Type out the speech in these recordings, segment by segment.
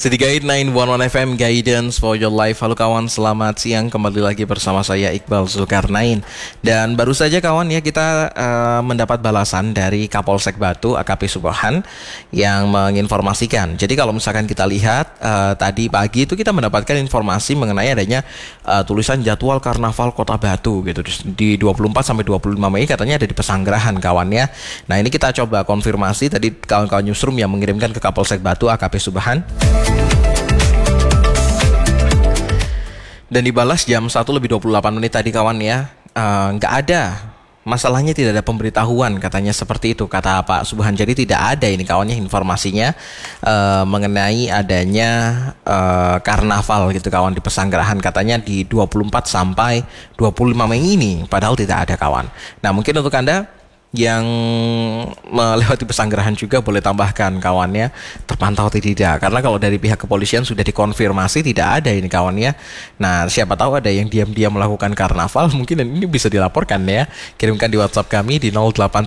City Guide 911 FM Guidance for Your Life. Halo kawan, selamat siang. Kembali lagi bersama saya Iqbal Zulkarnain. Dan baru saja kawan ya kita mendapat balasan dari Kapolsek Batu AKP Subhan yang menginformasikan. Jadi kalau misalkan kita lihat tadi pagi itu kita mendapatkan informasi mengenai adanya tulisan jadwal Karnaval Kota Batu gitu di 24 sampai 25 Mei katanya ada di Pesanggerahan kawan ya. Nah ini kita coba konfirmasi tadi kawan-kawan newsroom yang mengirimkan ke Kapolsek Batu AKP Subhan. Dan dibalas jam 1:28 tadi kawan ya, nggak ada, masalahnya tidak ada pemberitahuan katanya seperti itu kata Pak Subhan. Jadi tidak ada ini kawannya informasinya mengenai adanya karnaval gitu kawan di Pesanggerahan katanya di 24 sampai 25 Mei ini, padahal tidak ada kawan. Nah mungkin untuk Anda yang melewati Pesanggerahan juga boleh tambahkan kawannya terpantau atau tidak, karena kalau dari pihak kepolisian sudah dikonfirmasi tidak ada ini kawannya. Nah siapa tahu ada yang diam-diam melakukan karnaval, mungkin ini bisa dilaporkan ya, kirimkan di WhatsApp kami di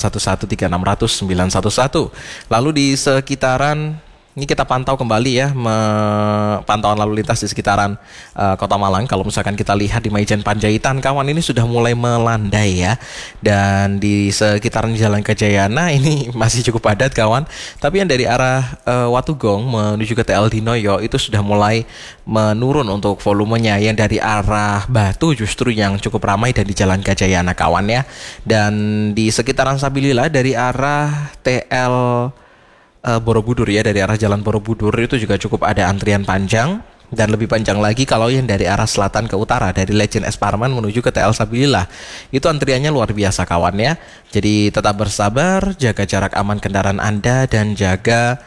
08113600 911. Lalu di sekitaran ini kita pantau kembali ya pantauan lalu lintas di sekitaran Kota Malang. Kalau misalkan kita lihat di Maijen Panjaitan kawan, ini sudah mulai melandai ya. Dan di sekitaran Jalan Kejayana ini masih cukup padat kawan. Tapi yang dari arah Watugong menuju ke TL Dinoyo itu sudah mulai menurun untuk volumenya. Yang dari arah Batu justru yang cukup ramai dan di Jalan Kejayana kawan ya. Dan di sekitaran Sabilillah dari arah TL Borobudur ya, dari arah Jalan Borobudur itu juga cukup ada antrian panjang. Dan lebih panjang lagi kalau yang dari arah selatan ke utara, dari Legend Esparman menuju ke TL Sabilillah, itu antriannya luar biasa kawan ya. Jadi tetap bersabar, jaga jarak aman kendaraan Anda, dan jaga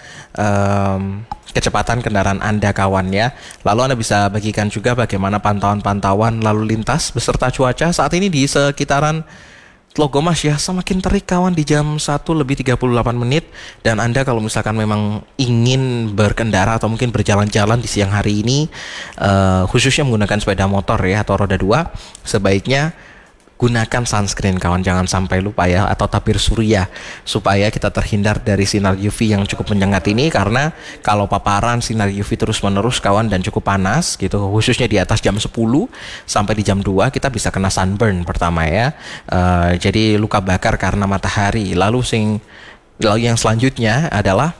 kecepatan kendaraan Anda kawan ya. Lalu Anda bisa bagikan juga bagaimana pantauan-pantauan lalu lintas beserta cuaca saat ini di sekitaran Tlogomas ya, semakin terik kawan di jam 1:38. Dan Anda kalau misalkan memang ingin berkendara atau mungkin berjalan-jalan di siang hari ini, khususnya menggunakan sepeda motor ya atau roda 2, sebaiknya gunakan sunscreen kawan, jangan sampai lupa ya, atau tabir surya, supaya kita terhindar dari sinar UV yang cukup menyengat ini. Karena kalau paparan sinar UV terus menerus kawan dan cukup panas gitu, khususnya di atas jam 10 sampai di jam 2, kita bisa kena sunburn pertama ya, jadi luka bakar karena matahari. Lalu yang selanjutnya adalah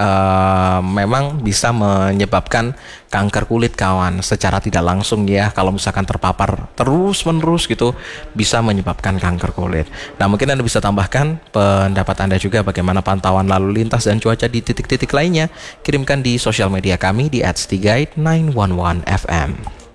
memang bisa menyebabkan kanker kulit kawan secara tidak langsung ya. Kalau misalkan terpapar terus menerus gitu, bisa menyebabkan kanker kulit. Nah mungkin Anda bisa tambahkan pendapat Anda juga bagaimana pantauan lalu lintas dan cuaca di titik-titik lainnya. Kirimkan di sosial media kami di @cityguide911fm.